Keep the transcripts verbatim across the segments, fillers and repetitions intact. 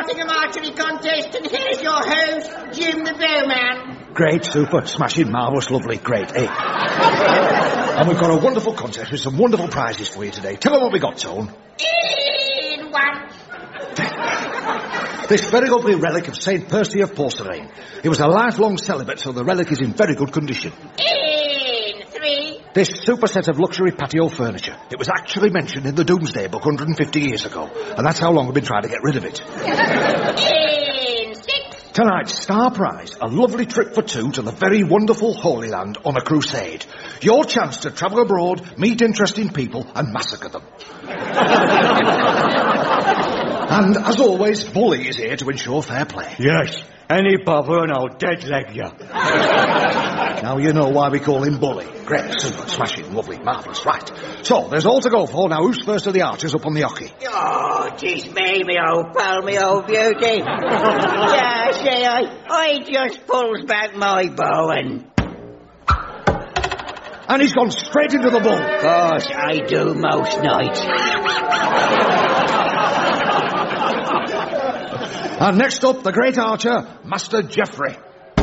Nottingham Archery Contest, and here's your host, Jim the Bowman. Great, super, smashing, marvellous, lovely, great, eh? And we've got a wonderful contest with some wonderful prizes for you today. Tell them what we got, Tone. In one. This very lovely relic of Saint Percy of Porcelain. He was a lifelong celibate, so the relic is in very good condition. In three. This super set of luxury patio furniture. It was actually mentioned in the Doomsday Book one hundred fifty years ago, and that's how long we've been trying to get rid of it. In six. Tonight's star prize, a lovely trip for two to the very wonderful Holy Land on a crusade. Your chance to travel abroad, meet interesting people, and massacre them. And, as always, Bully is here to ensure fair play. Yes, any bother and I'll dead leg you. Now you know why we call him Bully. Great, super, smashing, lovely, marvellous, right. So, there's all to go for. Now, who's first of the archers up on the hockey? Oh, tis me, me old pal, me old beauty. Yeah, see, I, I just pulls back my bow and... And he's gone straight into the bull. Course I do most nights. And next up, the great archer, Master Geoffrey.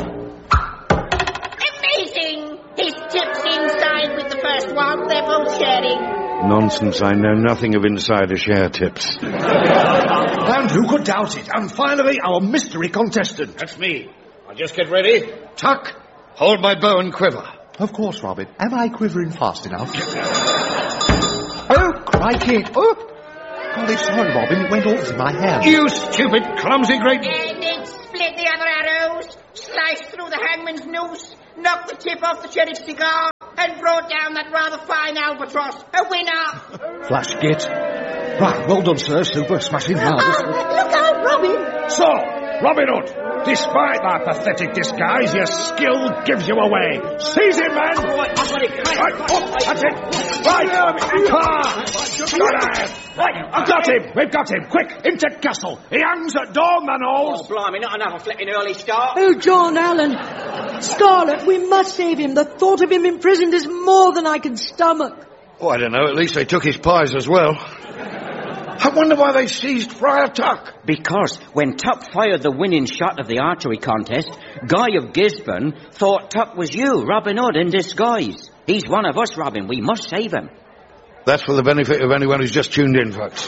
Amazing! His tips inside with the first one. They're both sharing. Nonsense, I know nothing of insider share tips. And who could doubt it? And finally, our mystery contestant. That's me. I'll just get ready. Tuck, hold my bow and quiver. Of course, Robin. Am I quivering fast enough? Oh, crikey. Oh! Golly, sorry, Robin. It went all through my hand. You stupid, clumsy great... And it split the other arrows, sliced through the hangman's noose, knocked the tip off the cherry cigar, and brought down that rather fine albatross. A winner! Flash git. Right, well done, sir. Super, smashing, marvellous. Oh, look out, Robin! So, Robin Hood, despite that pathetic disguise, your skill gives you away. Seize him, man! Right, right, oh, that's it. Right, ah, got him. Right, I've got him. We've got him. Quick, into castle. He hangs at dawn, the nose. Oh, blimey, not another flipping early start. Oh, John Allen. Scarlet, we must save him. The thought of him imprisoned is more than I can stomach. Oh, I don't know. At least they took his pies as well. I wonder why they seized Friar Tuck. Because when Tuck fired the winning shot of the archery contest, Guy of Gisborne thought Tuck was you, Robin Hood, in disguise. He's one of us, Robin. We must save him. That's for the benefit of anyone who's just tuned in, folks.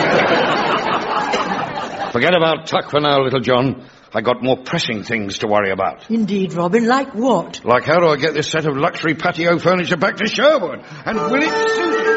Forget about Tuck for now, little John. I got more pressing things to worry about. Indeed, Robin. Like what? Like how do I get this set of luxury patio furniture back to Sherwood? And will it suit...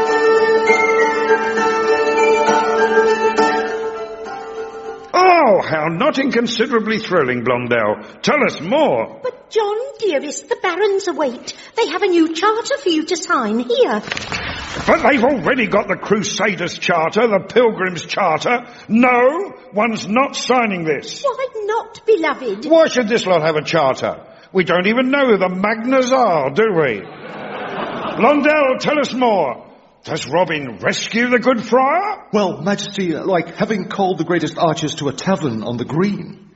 Oh, how not inconsiderably thrilling, Blondell. Tell us more. But, John, dearest, the barons await. They have a new charter for you to sign here. But they've already got the Crusaders' Charter, the Pilgrims' Charter. No, one's not signing this. Why not, beloved? Why should this lot have a charter? We don't even know who the Magners are, do we? Blondell, tell us more. Does Robin rescue the good friar? Well, Majesty, like having called the greatest archers to a tavern on the green.